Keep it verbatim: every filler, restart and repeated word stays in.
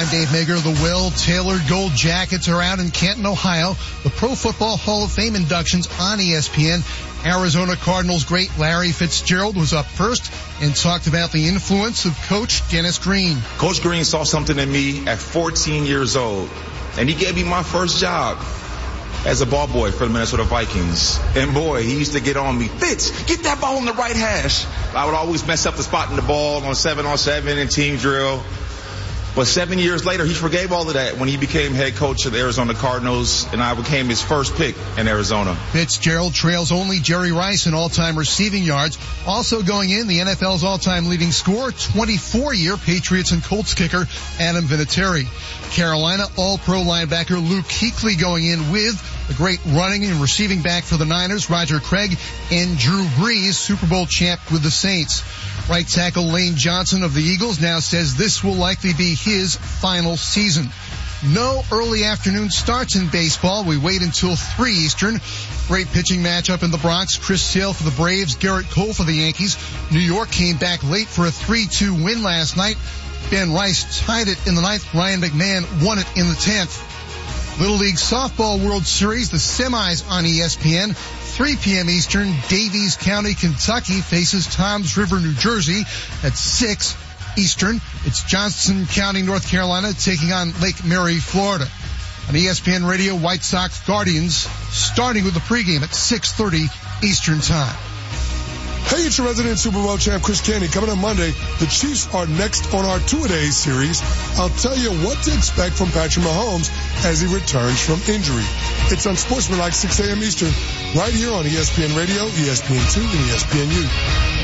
Dave Mager. The well-tailored gold jackets are out in Canton, Ohio. The Pro Football Hall of Fame inductions on E S P N. Arizona Cardinals great Larry Fitzgerald was up first and talked about the influence of Coach Dennis Green. Coach Green saw something in me at fourteen years old, and he gave me my first job as a ball boy for the Minnesota Vikings. And boy, he used to get on me. Fitz, get that ball on the right hash. I would always mess up the spot in the ball on seven on seven and team drill. But seven years later, he forgave all of that when he became head coach of the Arizona Cardinals, and I became his first pick in Arizona. Fitzgerald trails only Jerry Rice in all-time receiving yards. Also going in, the N F L's all-time leading scorer, twenty-four-year Patriots and Colts kicker Adam Vinatieri. Carolina all-pro linebacker Luke Kuechly going in with the great running and receiving back for the Niners, Roger Craig, and Drew Brees, Super Bowl champ with the Saints. Right tackle Lane Johnson of the Eagles now says this will likely be his final season. No early afternoon starts in baseball. We wait until three Eastern. Great pitching matchup in the Bronx. Chris Sale for the Braves, Garrett Cole for the Yankees. New York came back late for a three two win last night. Ben Rice tied it in the ninth. Ryan McMahon won it in the tenth. Little League Softball World Series, the semis on E S P N. three p.m. Eastern, Davies County, Kentucky faces Toms River, New Jersey at six Eastern. It's Johnson County, North Carolina taking on Lake Mary, Florida. On E S P N Radio, White Sox Guardians starting with the pregame at six thirty Eastern Time. Hey, it's your resident Super Bowl champ, Chris Canty. Coming on Monday, the Chiefs are next on our two-a-days series. I'll tell you what to expect from Patrick Mahomes as he returns from injury. It's Unsportsmanlike, six a.m. Eastern, right here on E S P N Radio, E S P N two, and E S P N U.